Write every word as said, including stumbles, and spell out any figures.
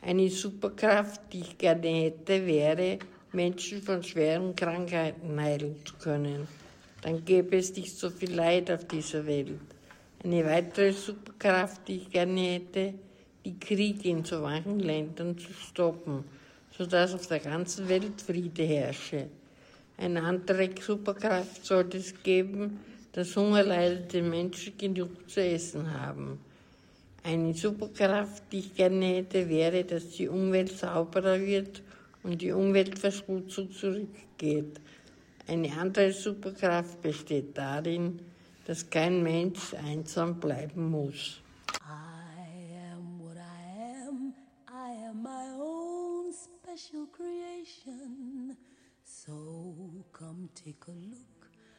Eine Superkraft, die ich gerne hätte, wäre, Menschen von schweren Krankheiten heilen zu können. Dann gäbe es nicht so viel Leid auf dieser Welt. Eine weitere Superkraft, die ich gerne hätte, die Kriege in so manchen Ländern zu stoppen, sodass auf der ganzen Welt Friede herrsche. Eine andere Superkraft sollte es geben, dass hungerleidende Menschen genug zu essen haben. Eine Superkraft, die ich gerne hätte, wäre, dass die Umwelt sauberer wird und die Umweltverschmutzung zurückgeht. Eine andere Superkraft besteht darin, dass kein Mensch einsam bleiben muss. I am what I am, I am my own special creation. So come take a look